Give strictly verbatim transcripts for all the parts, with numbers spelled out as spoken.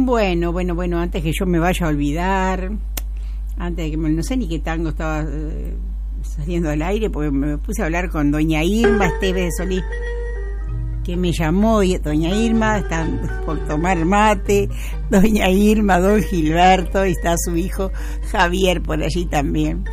Bueno, bueno, bueno, antes que yo me vaya a olvidar, antes de que me, no sé ni qué tango estaba eh, saliendo al aire, porque me puse a hablar con doña Irma Esteves de Solís, que me llamó, y doña Irma está por tomar mate, doña Irma, don Gilberto, y está su hijo Javier por allí también.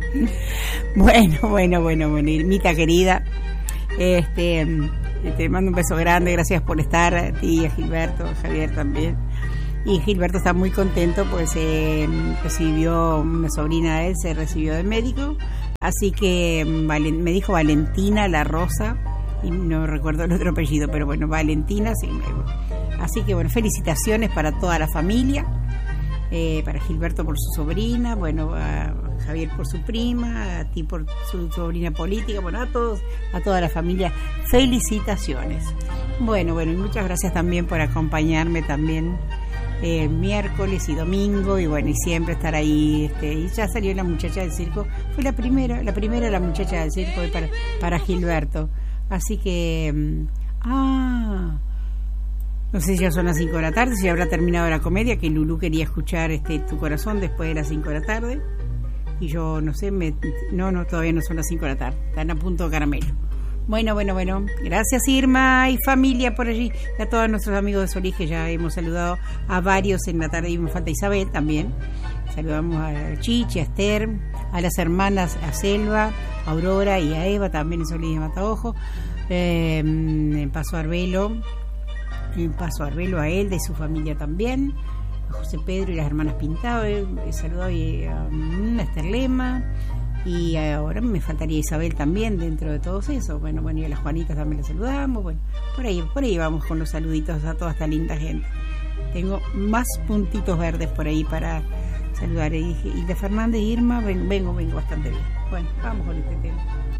bueno, bueno, bueno, bueno, Irmita querida, este, te mando un beso grande, gracias por estar, a ti, a Gilberto, a Javier también. Y Gilberto está muy contento porque se recibió, una sobrina de él se recibió de médico, así que me dijo Valentina La Rosa, y no recuerdo el otro apellido, pero bueno, Valentina, sí. Así que bueno, felicitaciones para toda la familia, eh, para Gilberto por su sobrina, bueno, a Javier por su prima, a ti por su sobrina política, bueno, a todos, a toda la familia, felicitaciones. Bueno, bueno, y muchas gracias también por acompañarme también eh, miércoles y domingo, y bueno, y siempre estar ahí, este, y ya salió la muchacha del circo, fue la primera, la primera la muchacha del circo para, para Gilberto. Así que, ah, no sé si ya son las cinco de la tarde, si habrá terminado la comedia, que Lulú quería escuchar este Tu Corazón después de las cinco de la tarde, y yo no sé, me, no, no, todavía no son las cinco de la tarde, están a punto de caramelo. Bueno, bueno, bueno, gracias Irma y familia por allí, y a todos nuestros amigos de Solís, que ya hemos saludado a varios en la tarde, y me falta Isabel también. Saludamos a Chichi, a Esther, a las hermanas, a Selva, a Aurora y a Eva, también en Solís de Mataojo. Eh, en Paso Arbelo, en Paso Arbelo a él, de su familia también, a José Pedro y las hermanas Pintado. He eh, saludado a, a Esther Lema, y ahora me faltaría Isabel también dentro de todos esos. Bueno, bueno, y a las Juanitas también las saludamos. Bueno, por ahí, por ahí vamos con los saluditos a toda esta linda gente. Tengo más puntitos verdes por ahí para saludar. Y de Fernández y Irma, vengo, vengo, vengo bastante bien. Bueno, vamos con este tema.